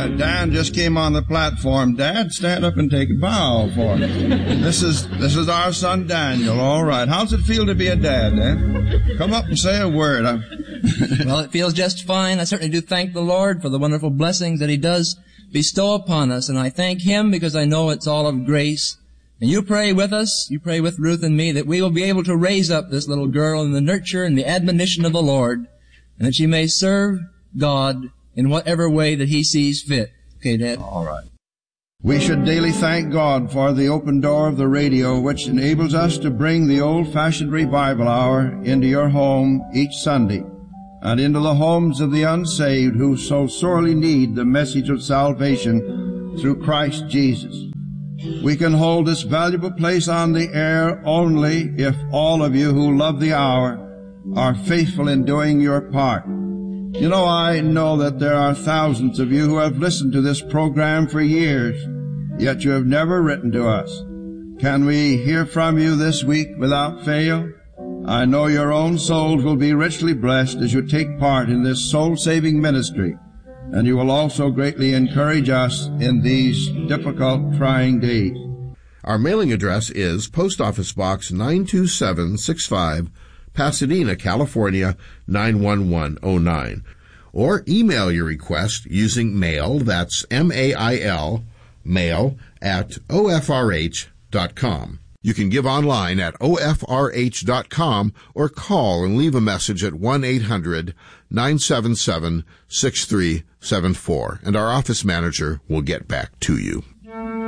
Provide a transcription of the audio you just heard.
Dan just came on the platform. Dad, stand up and take a bow for him. This is our son Daniel. All right. How's it feel to be a dad, Dan? Come up and say a word. Well, it feels just fine. I certainly do thank the Lord for the wonderful blessings that He does bestow upon us, and I thank Him because I know it's all of grace. And you pray with us, you pray with Ruth and me, that we will be able to raise up this little girl in the nurture and the admonition of the Lord, and that she may serve God in whatever way that He sees fit. Okay, Dad? All right. We should daily thank God for the open door of the radio, which enables us to bring the old-fashioned revival hour into your home each Sunday, and into the homes of the unsaved who so sorely need the message of salvation through Christ Jesus. We can hold this valuable place on the air only if all of you who love the hour are faithful in doing your part. You know, I know that there are thousands of you who have listened to this program for years, yet you have never written to us. Can we hear from you this week without fail? I know your own souls will be richly blessed as you take part in this soul-saving ministry, and you will also greatly encourage us in these difficult, trying days. Our mailing address is Post Office Box 92765, Pasadena, California, 91109. Or email your request using mail, that's M-A-I-L, mail at ofrh.com. You can give online at ofrh.com or call and leave a message at 1-800-977-6374, and our office manager will get back to you.